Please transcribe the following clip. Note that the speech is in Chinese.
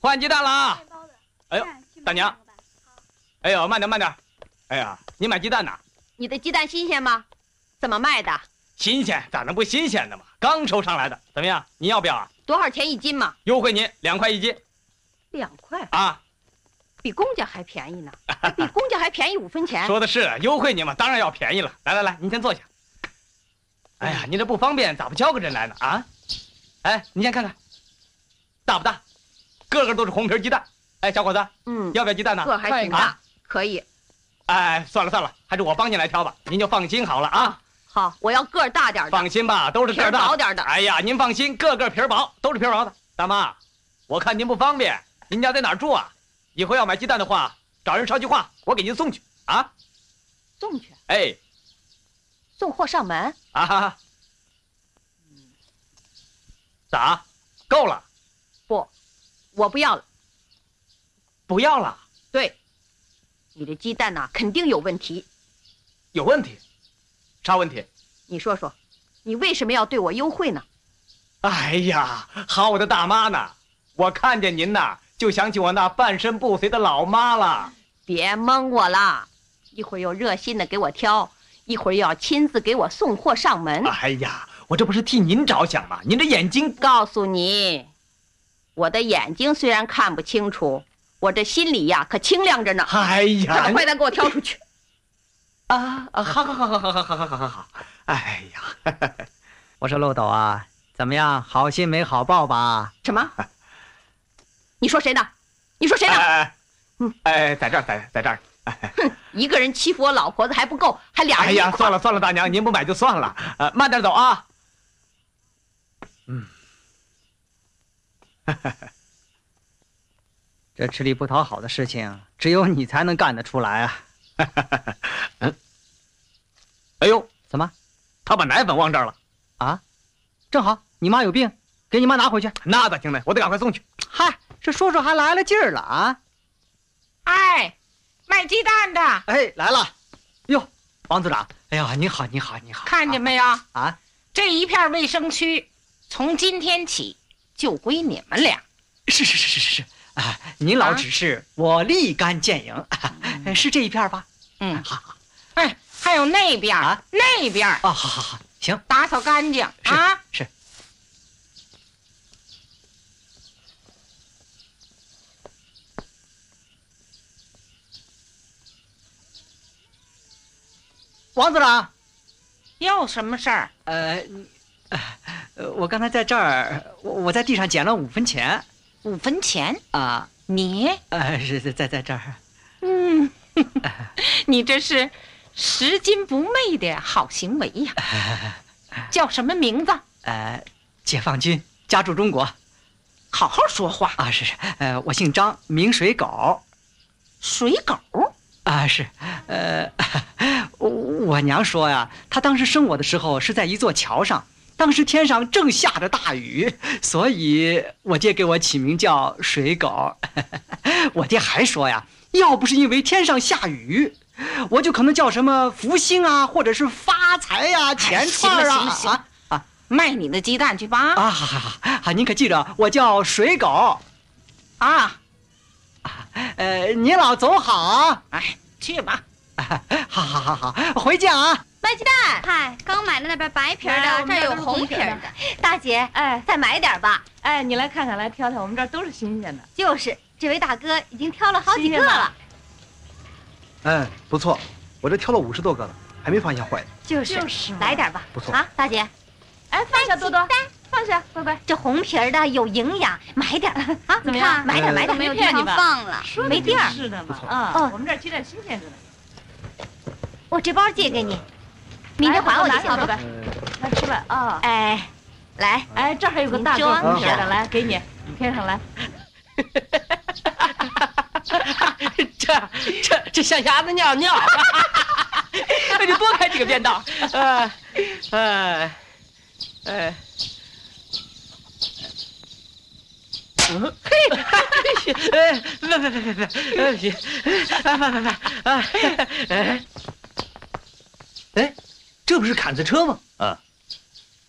换鸡蛋了啊！哎呦，大娘，哎呦，慢点慢点。哎呀，你买鸡蛋呢？ 你的鸡蛋新鲜吗？怎么卖的？ 新鲜，咋能不新鲜的嘛？刚收上来的，怎么样？你要不要啊？ 多少钱一斤嘛？ 优惠您2块1斤。 2块啊？ 比公家还便宜呢，比公家还便宜5分钱。 说的是，优惠您嘛，当然要便宜了。来来来，您先坐下。哎呀，您这不方便，咋不叫个人来呢？啊？哎，您先看看，大不大？个个都是红皮鸡蛋。哎，小伙子，要不要鸡蛋呢？ 个还挺大，可以。 哎，算了算了，还是我帮您来挑吧，您就放心好了啊。 好，我要个儿大点的。 放心吧，都是个儿大、 皮薄点的。 哎呀，您放心，个个皮儿薄，都是皮儿薄的。大妈，我看您不方便，您家在哪儿住啊？以后要买鸡蛋的话，找人捎句话，我给您送去啊。 送去？ 哎， 送货上门啊哈哈。咋？够了？ 不，我不要了。 不要了？ 对，你的鸡蛋呐，肯定有问题。 有问题？啥问题？ 你说说，你为什么要对我优惠呢？ 哎呀，好我的大妈呢！我看见您呐，就想起我那半身不遂的老妈了。 别蒙我了，一会儿又热心的给我挑，一会儿又要亲自给我送货上门。 哎呀，我这不是替您着想吗？您这眼睛…… 告诉你，我的眼睛虽然看不清楚，我这心里呀可清亮着呢。 哎呀， 快点给我挑出去！ 好，哎呀， 我说漏斗啊，怎么样？好心没好报吧？ 什么？你说谁呢？你说谁呢？ 在这儿，在这儿。 哼，一个人欺负我老婆子还不够，还俩人。 哎呀，算了算了，大娘，您不买就算了。慢点走啊。 这吃力不讨好的事情，只有你才能干得出来啊。 哎呦， 怎么？ 他把奶粉忘这儿了啊？正好你妈有病，给你妈拿回去。 那咋行呢？我得赶快送去。 嗨，这说说还来了劲儿了啊！ 哎，卖鸡蛋的， 哎，来了。哟，王组长，哎呀，你好，你好，你好！ 看见没有？ 啊， 这一片卫生区，从今天起就归你们俩。 是啊，您老指示，我立竿见影。是这一片吧？好。 哎，还有那边啊， 那边啊，好，行， 打扫干净啊。 是。王组长， 有什么事儿？ 我刚才在这儿，我在地上捡了5分钱。 5分钱啊？ 你？ 是在这儿。 你这是拾金不昧的好行为呀。叫什么名字？ 解放军，家住中国。 好好说话啊！是，我姓张，名水狗。 水狗？ 啊，是，我娘说呀，她当时生我的时候是在一座桥上，当时天上正下着大雨，所以我爹给我起名叫水狗。我爹还说呀，要不是因为天上下雨，我就可能叫什么福星啊，或者是发财呀、钱串啊。 行，卖你的鸡蛋去吧。 啊，好，您可记着，我叫水狗。 啊。 您老走好啊！ 哎，去吧。 好，回见啊！ 卖鸡蛋，嗨，刚买的那边白皮的，这有红皮的。大姐，再买点吧。 你来看看，来挑挑，我们这儿都是新鲜的。 就是，这位大哥已经挑了好几个了。 不错，我这挑了50多个了，还没发现坏的。 就是，来点吧。 不错啊，大姐。 放下多多，放下，乖， 这红皮的有营养，买点啊！ 怎么样？ 买点， 没有地方放了，没地儿。 是的嘛，啊，我们这儿鸡蛋新鲜着呢。 我这包借给你，明天还我就行了。 来吃吧啊！ 来， 这儿还有个大个红皮的，来给你贴上来。 这像鸭子尿尿。你多开几个便当。 这不是砍子车吗？ 啊，